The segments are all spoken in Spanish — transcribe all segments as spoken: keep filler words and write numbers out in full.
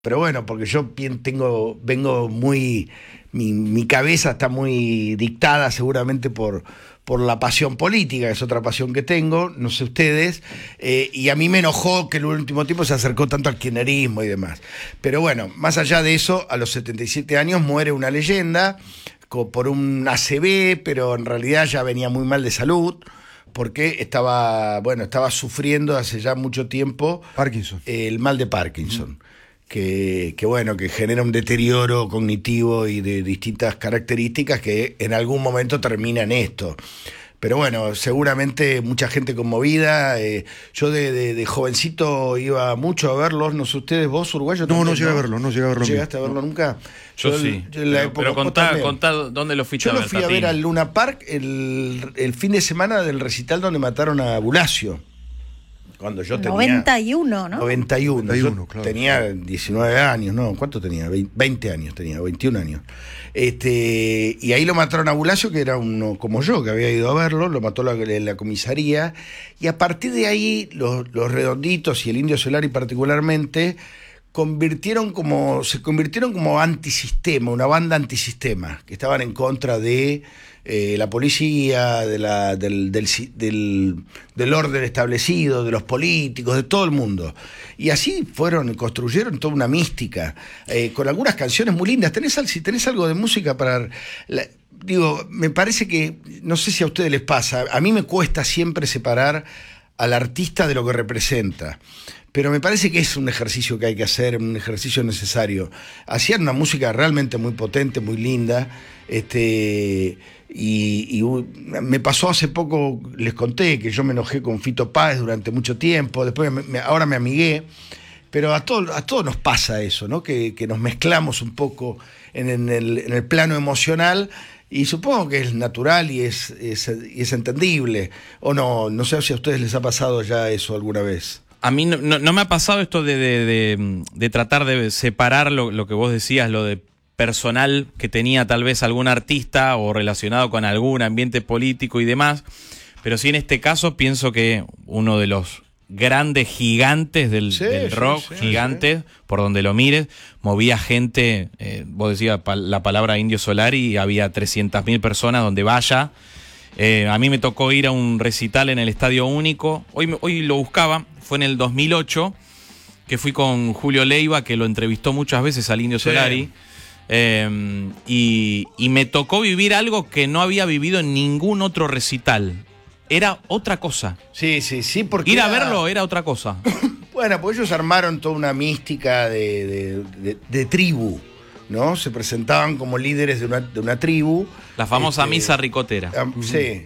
Pero bueno, porque yo tengo, vengo muy, mi, mi cabeza está muy dictada seguramente por, por la pasión política, que es otra pasión que tengo, no sé ustedes, eh, y a mí me enojó que en el último tiempo se acercó tanto al kirchnerismo y demás. Pero bueno, más allá de eso, a los setenta y siete años muere una leyenda por un A C V, pero en realidad ya venía muy mal de salud, porque estaba, bueno, estaba sufriendo hace ya mucho tiempo Parkinson. Eh, el mal de Parkinson. Mm. Que, que bueno, que genera un deterioro cognitivo y de distintas características que en algún momento termina en esto. Pero bueno, seguramente mucha gente conmovida. Eh, yo de, de, de jovencito iba mucho a verlos, no sé ustedes, vos uruguayo. No, no llegué a verlo, no llegué a verlo. ¿Llegaste a verlo nunca? Yo, yo sí. Yo en la pero época, pero contá, contá dónde lo fuiste yo a ver. Yo lo fui Tatín. a ver al Luna Park el, el fin de semana del recital donde mataron a Bulacio. Cuando yo tenía... noventa y uno, ¿no? noventa y uno, yo claro. Tenía diecinueve años, ¿no? ¿Cuánto tenía? veinte años tenía, veintiún años. Este, y ahí lo mataron a Bulacio, que era uno como yo, que había ido a verlo, lo mató la, la comisaría, y a partir de ahí los, los Redonditos y el Indio Solari particularmente convirtieron como, se convirtieron como antisistema, una banda antisistema, que estaban en contra de eh, la policía, de la, del, del, del, del orden establecido, de los políticos, de todo el mundo. Y así fueron, construyeron toda una mística, eh, con algunas canciones muy lindas. ¿Tenés, si tenés algo de música para... La, digo, me parece que, no sé si a ustedes les pasa, a mí me cuesta siempre separar al artista de lo que representa. Pero me parece que es un ejercicio que hay que hacer, un ejercicio necesario. Hacían una música realmente muy potente, muy linda. Este, y, y me pasó hace poco, les conté que yo me enojé con Fito Páez durante mucho tiempo, después me, ahora me amigué. Pero a todos a todos nos pasa eso, ¿no? Que, que nos mezclamos un poco en, en, el, en el plano emocional. Y supongo que es natural y es, es, y es entendible. O no, no sé si a ustedes les ha pasado ya eso alguna vez. A mí no, no, no me ha pasado esto de, de, de, de tratar de separar lo, lo que vos decías, lo de personal que tenía tal vez algún artista o relacionado con algún ambiente político y demás, pero sí en este caso pienso que uno de los grandes gigantes del, sí, del rock, sí, sí, gigantes, sí. por donde lo mires, movía gente, eh, vos decías la palabra Indio Solari y había trescientas mil personas donde vaya. Eh, a mí me tocó ir a un recital en el Estadio Único, hoy, hoy lo buscaba, fue en el dos mil ocho, que fui con Julio Leiva, que lo entrevistó muchas veces al Indio Solari, sí. eh, y, y me tocó vivir algo que no había vivido en ningún otro recital. Era otra cosa. Sí, sí, sí, porque... Ir a era... verlo era otra cosa. Bueno, pues ellos armaron toda una mística de, de, de, de tribu, ¿no? Se presentaban como líderes de una, de una tribu. La famosa este, misa ricotera. Um, sí.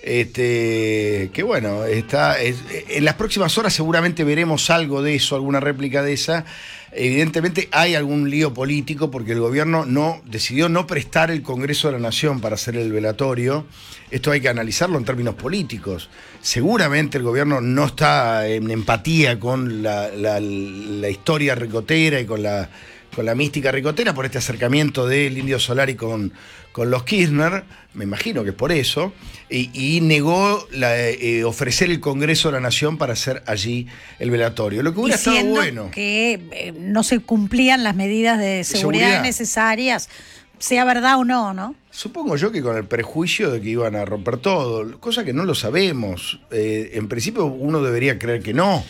Este, que bueno, está, es, en las próximas horas seguramente veremos algo de eso, alguna réplica de esa. Evidentemente hay algún lío político porque el gobierno no decidió no prestar el Congreso de la Nación para hacer el velatorio. Esto hay que analizarlo en términos políticos. Seguramente el gobierno no está en empatía con la, la, la historia ricotera y con la, con la mística ricotera por este acercamiento del Indio Solari con, con los Kirchner, me imagino que es por eso, y, y negó la, eh, ofrecer el Congreso de la Nación para hacer allí el velatorio. Lo que hubiera estado bueno. Que eh, no se cumplían las medidas de seguridad, seguridad necesarias, sea verdad o no, ¿no? Supongo yo que con el prejuicio de que iban a romper todo, cosa que no lo sabemos. Eh, en principio uno debería creer que no.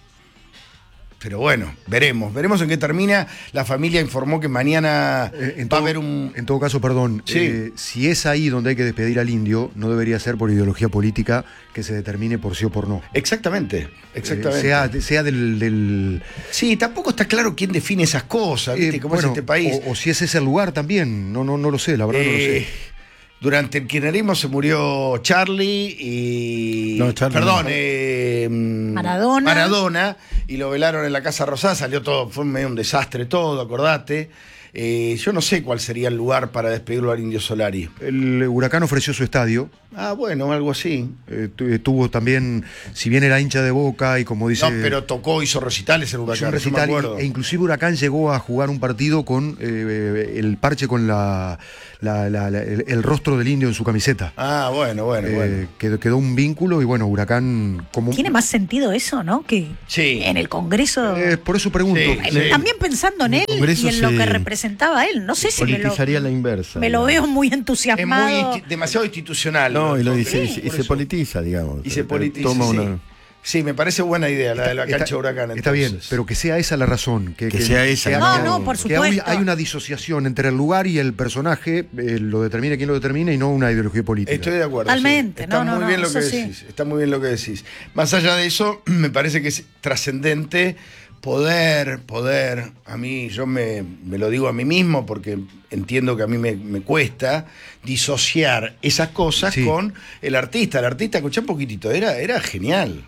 Pero bueno, veremos, veremos en qué termina. La familia informó que mañana eh, en va todo, a haber un... En todo caso, perdón, sí. eh, si es ahí donde hay que despedir al indio, no debería ser por ideología política que se determine por sí o por no. Exactamente, exactamente. Eh, sea sea del, del... Sí, tampoco está claro quién define esas cosas, ¿viste? Eh, ¿Cómo bueno, es este país? O, o si es ese lugar también, no, no, no lo sé, la verdad eh, no lo sé. Durante el kirchnerismo se murió Charlie y... No, Charlie Perdón, no. eh, Maradona. Maradona, y lo velaron en la Casa Rosada, salió todo, fue medio un desastre todo, acordate. Eh, yo no sé cuál sería el lugar para despedirlo al Indio Solari. El Huracán ofreció su estadio. Ah, bueno, algo así. Eh, tuvo también, si bien era hincha de Boca y como dice... No, pero tocó, hizo recitales el Huracán, hizo un recital, no me acuerdo. E inclusive Huracán llegó a jugar un partido con eh, el parche con la, la, la, la el, el rostro del indio en su camiseta. Ah, bueno, bueno, eh, bueno. Quedó, quedó un vínculo y bueno, Huracán... como Tiene más sentido eso, ¿no? Que sí. en en el Congreso. Eh, por eso pregunto. Sí, Eh, sí. También pensando en, En él el Congreso y en lo se que representaba él. No sé si me lo, Politizaría la inversa. me lo digamos. veo muy Es muy entusiasmado. insti- demasiado institucional. No, y, lo Entonces, dice, y- y por se eso. politiza, digamos. Y se politiza, Toma sí. una- Sí, me parece buena idea la de la Está- cancha Huracán. Está bien, entonces. pero que sea esa la razón. Que, Que sea esa, que no, haya- no, por que hay- supuesto. hay una disociación entre el lugar y el personaje, eh, lo determine quien lo determine y no una ideología política. Estoy de acuerdo. Totalmente, sí. Está no, no, muy no, bien lo eso que sí. decís. Está muy bien lo que decís. Más allá de eso, me parece que es trascendente poder, poder, a mí, yo me, me lo digo a mí mismo porque entiendo que a mí me, me cuesta disociar esas cosas Sí. con el artista. El artista, escuchá un poquitito, era, era genial.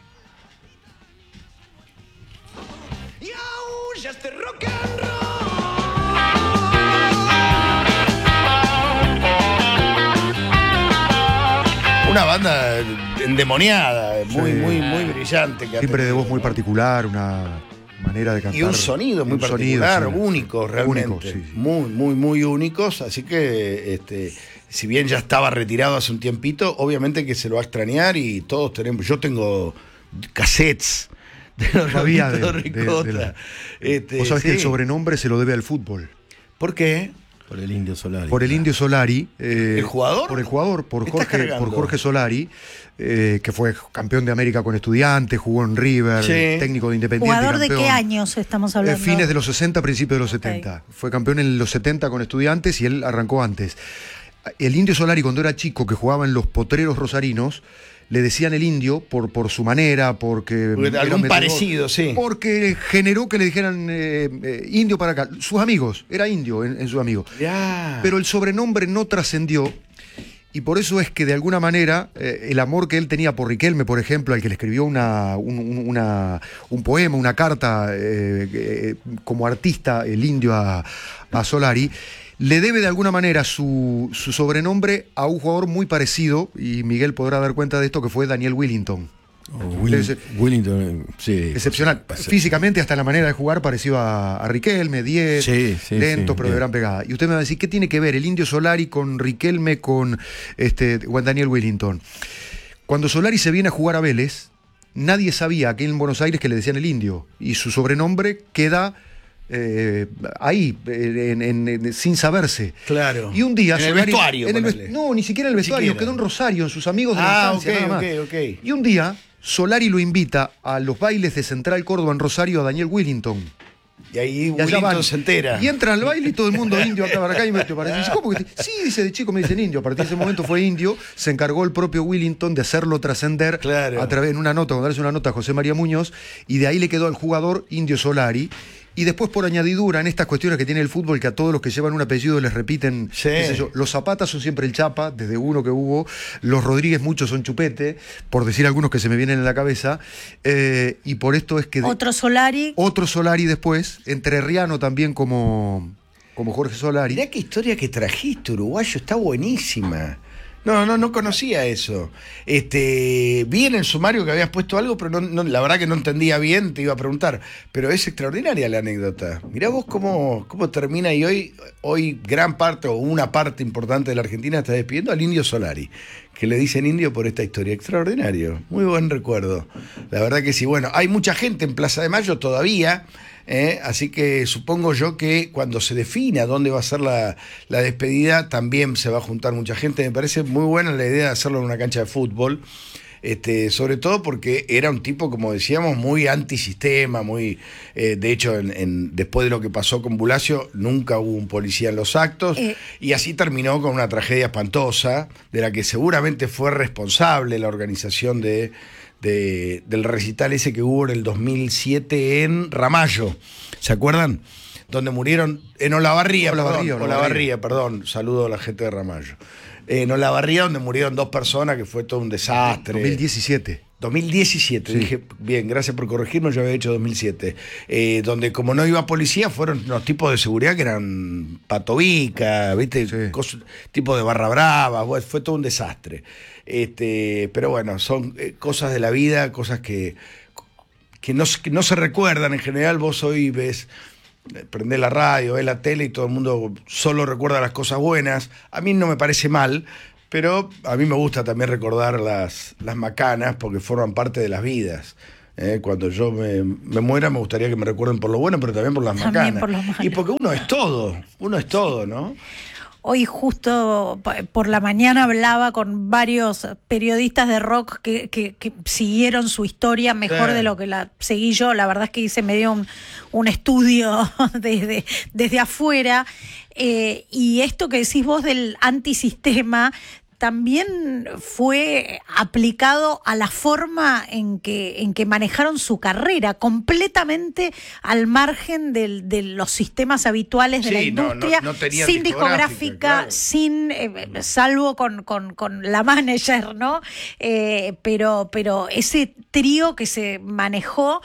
Una banda endemoniada, muy, Sí. muy, muy brillante. Que ha Timbre de tenido, voz muy ¿no? particular, una manera de cantar. Y un sonido muy un sonido, particular, sí. único realmente. Único, sí, sí. Muy, muy, muy únicos. Así que, este, si bien ya estaba retirado hace un tiempito, obviamente que se lo va a extrañar y todos tenemos. Yo tengo cassettes de los Todavía de- Rabitos de- de Ricota. la- Este, Vos sabés que el sí. sobrenombre se lo debe al fútbol. ¿Por qué? Por el Indio Solari. Por el Indio Solari. eh, ¿El jugador? Por el jugador, por ¿Me estás Jorge, cargando? por Jorge Solari, eh, que fue campeón de América con Estudiantes, jugó en River, Sí. técnico de Independiente. ¿Jugador de campeón. qué años estamos Eh, hablando? fines de los sesenta, principios de los Ok. setenta. Fue campeón en los setenta con Estudiantes y él arrancó antes. El Indio Solari, cuando era chico, que jugaba en los Potreros Rosarinos, le decían el Indio por, por su manera, porque... Porque era algún metedor, parecido, sí. Porque generó que le dijeran eh, eh, Indio para acá. Sus amigos, era Indio en, en sus amigos. Ya. Pero el sobrenombre no trascendió y por eso es que de alguna manera eh, el amor que él tenía por Riquelme, por ejemplo, al que le escribió una, un, un- una- un poema, una carta eh, eh, como artista, el Indio a, a Solari, le debe de alguna manera su, su sobrenombre a un jugador muy parecido, y Miguel podrá dar cuenta de esto, que fue Daniel Willington. Oh, Will- Ese- Willington, eh, sí. Excepcional. Pues, sí. Físicamente, hasta la manera de jugar parecido a, a Riquelme, diez, Sí, sí, lentos, sí, pero de bien. gran pegada. Y usted me va a decir, ¿qué tiene que ver el Indio Solari con Riquelme, con este, Juan Daniel Willington? Cuando Solari se viene a jugar a Vélez, nadie sabía aquí en Buenos Aires que le decían el Indio. Y su sobrenombre queda eh, ahí, en- en- en- sin saberse. Claro. Y un día En el Solari- vestuario, en el ponele. vest- no, ni siquiera en el Ni vestuario, siquiera. quedó en Rosario, en sus amigos de Ah, la infancia, ok, nada más. ok, ok. Y un día Solari lo invita a los bailes de Central Córdoba en Rosario a Daniel Willington. Y ahí Y allá Willington van. se entera. Y entra al baile y todo el mundo indio acá para acá y me parece. Dice, ¿cómo que te-?" Sí, dice, de chico me dicen indio. A partir de ese momento fue indio. Se encargó el propio Willington de hacerlo trascender Claro. a través en una nota, cuando darse una nota a José María Muñoz, y de ahí le quedó al jugador Indio Solari. Y después, por añadidura, en estas cuestiones que tiene el fútbol, que a todos los que llevan un apellido les repiten, Sí. qué sé yo, los Zapatas son siempre el Chapa, desde uno que hubo, los Rodríguez muchos son Chupete, por decir algunos que se me vienen en la cabeza, eh, y por esto es que... de- Otro Solari. otro Solari después, entrerriano también como, como Jorge Solari. Mirá qué historia que trajiste, uruguayo, está buenísima. No, no, no conocía eso. Este, vi en el sumario que habías puesto algo, pero no, no- la verdad que no entendía bien, te iba a preguntar. Pero es extraordinaria la anécdota. Mirá vos cómo, cómo termina y hoy, hoy gran parte o una parte importante de la Argentina está despidiendo al Indio Solari, que le dicen indio por esta historia. Extraordinario, muy buen recuerdo. La verdad que sí. Bueno, hay mucha gente en Plaza de Mayo todavía. ¿Eh? Así que supongo yo que cuando se defina dónde va a ser la, la despedida, también se va a juntar mucha gente. Me parece muy buena la idea de hacerlo en una cancha de fútbol, este, sobre todo porque era un tipo, como decíamos, muy antisistema, muy eh, de hecho, en, en, después de lo que pasó con Bulacio, nunca hubo un policía en los actos, Eh. y así terminó con una tragedia espantosa, de la que seguramente fue responsable la organización de... De, del recital ese que hubo en el dos mil siete en Ramallo, ¿se acuerdan? Donde murieron, en Olavarría, Olavarría, perdón, Olavarría. Olavarría, perdón, saludo a la gente de Ramallo. Eh, en Olavarría, donde murieron dos personas, que fue todo un desastre. dos mil diecisiete. dos mil diecisiete, Sí. dije, bien, gracias por corregirnos, yo había hecho dos mil siete. Eh, donde como no iba policía, fueron unos tipos de seguridad que eran patovica, ¿viste? Sí. Cos- tipo de barra brava, bueno, fue todo un desastre. Este, pero bueno, son eh, cosas de la vida, cosas que, que, no, se- que no se recuerdan. En general vos hoy ves, eh, prendés la radio, ves la tele y todo el mundo solo recuerda las cosas buenas. A mí no me parece mal, pero a mí me gusta también recordar las, las macanas porque forman parte de las vidas. Eh, cuando yo me, me muera me gustaría que me recuerden por lo bueno, pero también por las También macanas. por lo malo. Y porque uno es todo, uno es todo, ¿no? Hoy justo por la mañana hablaba con varios periodistas de rock que, que, que siguieron su historia mejor sí. de lo que la seguí yo. La verdad es que hice medio un, un estudio desde, desde afuera. Eh, y esto que decís vos del antisistema también fue aplicado a la forma en que, en que manejaron su carrera, completamente al margen del, de los sistemas habituales de sí, la industria, no, no, no sin discográfica, claro. sin eh, salvo con, con, con la manager, ¿no? Eh, pero, pero ese trío que se manejó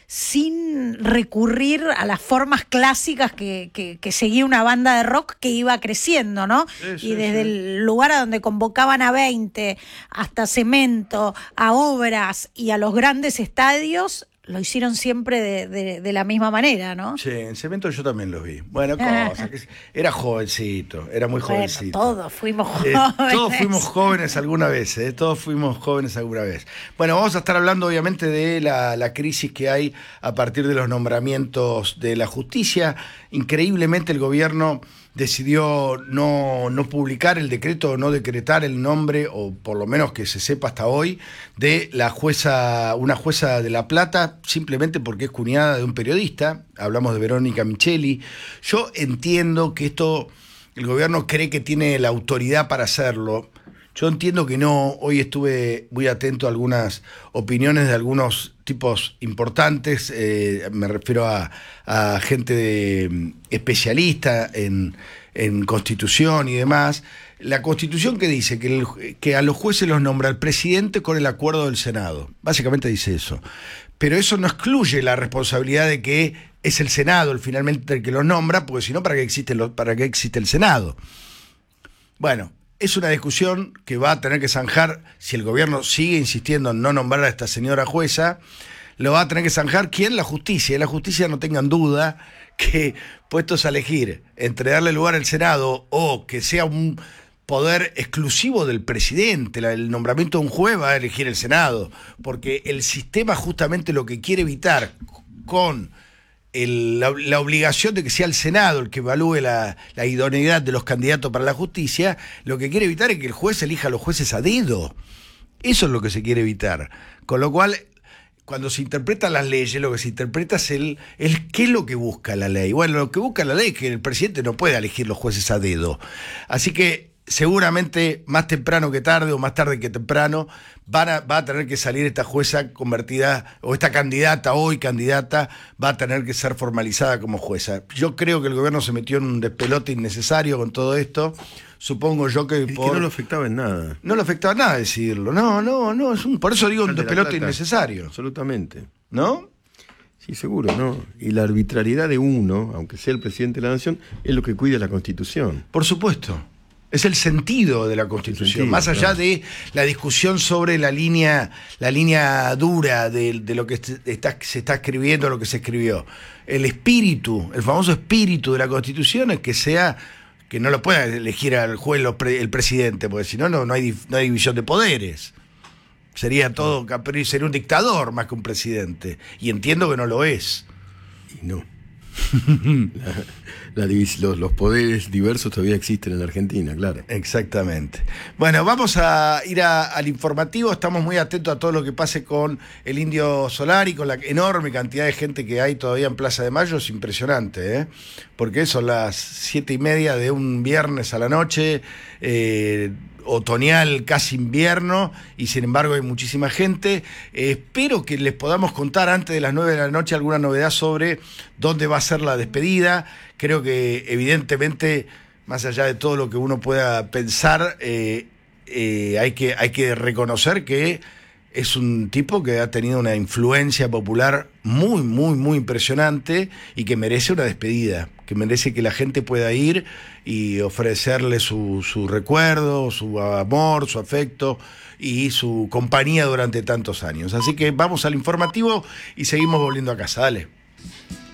sin recurrir a las formas clásicas que, que, que seguía una banda de rock que iba creciendo, ¿no? Sí, sí, y desde sí. el lugar a donde convocaban a veinte, hasta Cemento, a obras y a los grandes estadios, lo hicieron siempre de, de, de la misma manera, ¿no? Sí, en Cemento yo también los vi. Bueno, cosa, que era jovencito, era muy bueno, jovencito. Todos fuimos jóvenes. Eh, todos fuimos jóvenes alguna vez, eh, todos fuimos jóvenes alguna vez. Bueno, vamos a estar hablando obviamente de la, la crisis que hay a partir de los nombramientos de la justicia. Increíblemente el gobierno decidió no, no publicar el decreto o no decretar el nombre, o por lo menos que se sepa hasta hoy, de la jueza, una jueza de La Plata, simplemente porque es cuñada de un periodista. Hablamos de Verónica Micheli. Yo entiendo que esto, el gobierno cree que tiene la autoridad para hacerlo. Yo entiendo que no. Hoy estuve muy atento a algunas opiniones de algunos tipos importantes, eh, me refiero a, a gente de, especialista en, en Constitución y demás. La Constitución que dice que, el, que a los jueces los nombra el presidente con el acuerdo del Senado. Básicamente dice eso. Pero eso no excluye la responsabilidad de que es el Senado el finalmente el que los nombra, porque si no, ¿para qué existe, lo, para qué existe el Senado? Bueno, es una discusión que va a tener que zanjar, si el gobierno sigue insistiendo en no nombrar a esta señora jueza, lo va a tener que zanjar ¿quién? La justicia. Y la justicia, no tengan duda que, puestos a elegir entre darle lugar al Senado o que sea un poder exclusivo del presidente, el nombramiento de un juez, va a elegir el Senado, porque el sistema justamente lo que quiere evitar con El, la, la obligación de que sea el Senado el que evalúe la, la idoneidad de los candidatos para la justicia, lo que quiere evitar es que el juez elija a los jueces a dedo. Eso es lo que se quiere evitar. Con lo cual, cuando se interpretan las leyes, lo que se interpreta es el, el qué es lo que busca la ley. Bueno, lo que busca la ley es que el presidente no puede elegir los jueces a dedo. Así que seguramente más temprano que tarde o más tarde que temprano van a, va a tener que salir esta jueza convertida, o esta candidata, hoy candidata, va a tener que ser formalizada como jueza. Yo creo que el gobierno se metió en un despelote innecesario con todo esto. Supongo yo que... Es por... que no lo afectaba en nada. No le afectaba en nada decirlo. No, no, no. Es un... Por eso digo un despelote innecesario. Absolutamente. ¿No? Sí, seguro, ¿no? Y la arbitrariedad de uno, aunque sea el presidente de la nación, es lo que cuida la Constitución. Por supuesto. Es el sentido de la Constitución, sentido, más allá claro. de la discusión sobre la línea, la línea dura de, de lo que está, se está escribiendo, lo que se escribió. El espíritu, el famoso espíritu de la Constitución es que sea, que no lo pueda elegir al juez el presidente, porque si no, no hay, no hay división de poderes. Sería todo, sería un dictador más que un presidente. Y entiendo que no lo es. Y no. la, la divis, los, los poderes diversos todavía existen en la Argentina, claro. Exactamente. Bueno, vamos a ir a, al informativo. Estamos muy atentos a todo lo que pase con el Indio Solari, con la enorme cantidad de gente que hay todavía en Plaza de Mayo. Es impresionante, ¿eh? Porque son las siete y media de un viernes a la noche, eh, otoñal, casi invierno, y sin embargo hay muchísima gente. Eh, espero que les podamos contar antes de las nueve de la noche alguna novedad sobre dónde va a ser la despedida. Creo que evidentemente, más allá de todo lo que uno pueda pensar, eh, eh, hay que, hay que reconocer que es un tipo que ha tenido una influencia popular muy, muy, muy impresionante y que merece una despedida, que merece que la gente pueda ir y ofrecerle su, su recuerdo, su amor, su afecto y su compañía durante tantos años. Así que vamos al informativo y seguimos volviendo a casa. Dale.